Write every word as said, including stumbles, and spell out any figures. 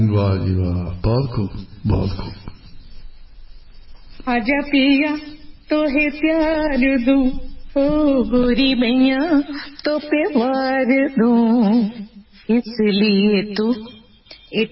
वाह जी वाह, बहुत खूब बहुत खूब। आजा पिया तो है प्यार दूं, ओ गोरी मैया तो पे वार दूं, इसलिए तू